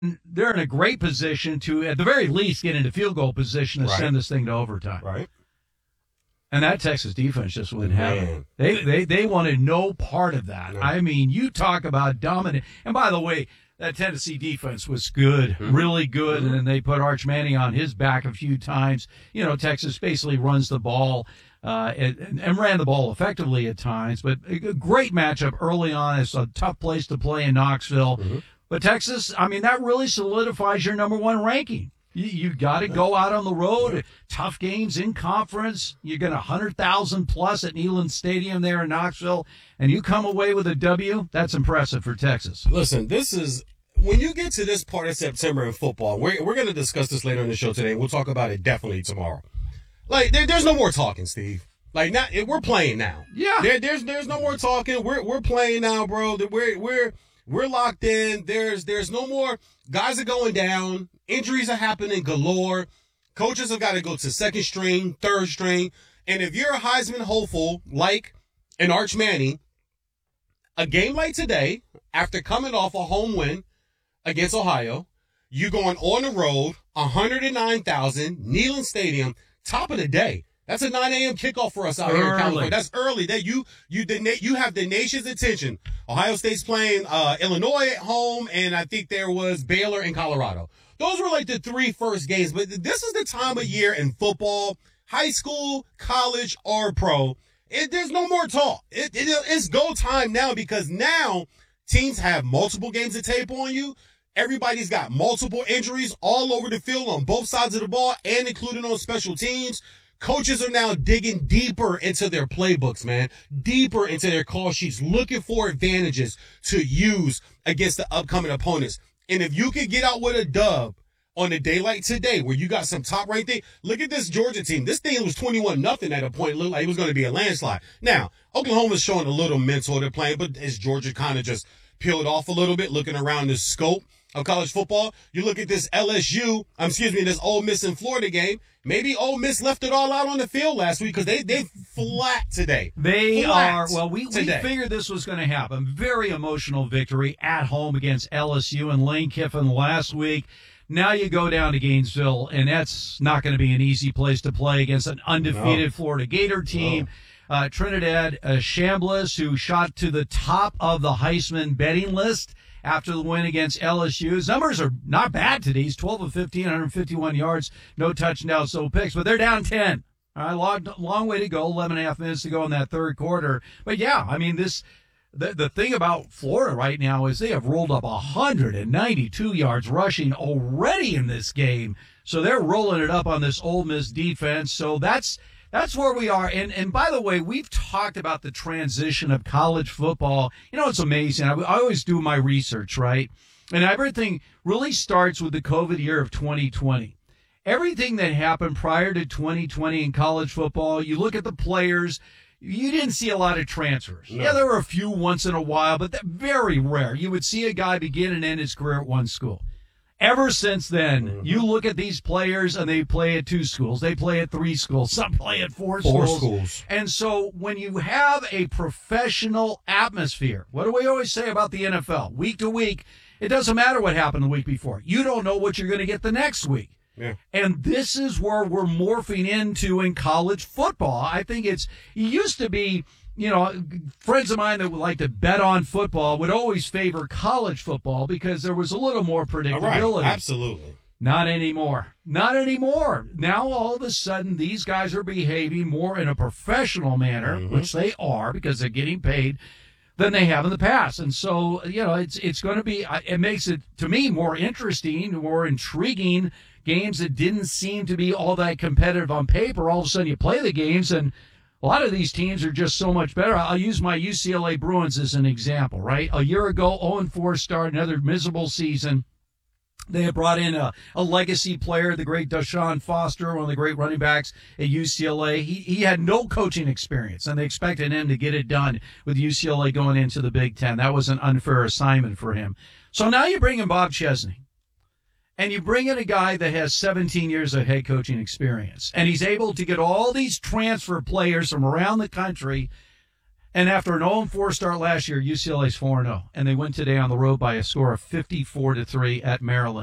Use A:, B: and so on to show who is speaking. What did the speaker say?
A: they're in a great position to, at the very least, get into field goal position to
B: Right.
A: send this thing to overtime.
B: Right.
A: And that Texas defense just wouldn't have it. They wanted no part of that.
B: No.
A: I mean, you talk about dominant. And by the way, that Tennessee defense was good, really good. And then they put Arch Manning on his back a few times. You know, Texas basically runs the ball and ran the ball effectively at times. But a great matchup early on. It's a tough place to play in Knoxville. But Texas, I mean, that really solidifies your number one ranking. You got to go out on the road. Tough games in conference. You get 100,000 plus at Neyland Stadium there in Knoxville, and you come away with a W. That's impressive for Texas.
B: Listen, this is when you get to this part of September in football. We're going to discuss this later in the show today. We'll talk about it definitely tomorrow. Like there's no more talking, Steve. Like not we're playing now.
A: Yeah.
B: There's no more talking. We're playing now, bro. We're locked in. There's no more. Guys are going down. Injuries are happening galore. Coaches have got to go to second string, third string. And if you're a Heisman hopeful, like an Arch Manning, a game like today, after coming off a home win against Ohio, you going on the road, 109,000, Neyland Stadium, top of the day. That's a 9 a.m. kickoff for us out here in California. That's early. That you have the nation's attention. Ohio State's playing Illinois at home, and I think there was Baylor and Colorado. Those were like the three first games. But this is the time of year in football, high school, college, or pro. There's no more talk. It's go time now because now teams have multiple games of tape on you. Everybody's got multiple injuries all over the field on both sides of the ball and including on special teams. Coaches are now digging deeper into their playbooks, man, deeper into their call sheets, looking for advantages to use against the upcoming opponents. And if you can get out with a dub on a day like today where you got some top ranked thing, look at this Georgia team. This thing was 21-0 at a point. It looked like it was going to be a landslide. Now, Oklahoma's showing a little mental they're playing, but as Georgia kind of just peeled off a little bit, looking around the scope of college football, you look at this this Ole Miss and Florida game. Maybe Ole Miss left it all out on the field last week because they flat today.
A: They are. Well, we
B: today.
A: figured this was going to happen. Very emotional victory at home against LSU and Lane Kiffin last week. Now you go down to Gainesville, and that's not going to be an easy place to play against an undefeated Florida Gator team. Trinidad Chambliss, who shot to the top of the Heisman betting list after the win against LSU. His numbers are not bad today. He's 12 of 15, 151 yards, no touchdowns, no picks, but they're down 10. All right, long way to go, 11 and a half minutes to go in that third quarter. But yeah, I mean, the thing about Florida right now is they have rolled up 192 yards rushing already in this game. So they're rolling it up on this Ole Miss defense. So that's where we are. And by the way, we've talked about the transition of college football. You know, it's amazing. I always do my research, right? And everything really starts with the COVID year of 2020. Everything that happened prior to 2020 in college football, you look at the players, you didn't see a lot of transfers. No. Yeah, there were a few once in a while, but very rare. You would see a guy begin and end his career at one school. Ever since then, you look at these players and they play at 2 schools. They play at 3 schools. Some play at 4 schools. And so when you have a professional atmosphere, what do we always say about the NFL? Week to week, it doesn't matter what happened the week before. You don't know what you're going to get the next week. Yeah. And this is where we're morphing into in college football. I think it used to be, you know, friends of mine that would like to bet on football would always favor college football because there was a little more predictability.
B: Right. Absolutely.
A: Not anymore. Not anymore. Now, all of a sudden, these guys are behaving more in a professional manner, which they are because they're getting paid, than they have in the past. And so, you know, it's going to be, it makes it, to me, more interesting, more intriguing. Games that didn't seem to be all that competitive on paper, all of a sudden you play the games, and a lot of these teams are just so much better. I'll use my UCLA Bruins as an example, right? A year ago, 0-4 start, another miserable season. They had brought in a legacy player, the great Deshaun Foster, one of the great running backs at UCLA. He had no coaching experience, and they expected him to get it done with UCLA going into the Big Ten. That was an unfair assignment for him. So now you bring in Bob Chesney. And you bring in a guy that has 17 years of head coaching experience, and he's able to get all these transfer players from around the country And after an 0-4 start last year, UCLA's 4-0, and they win today on the road by a score of 54-3 at Maryland.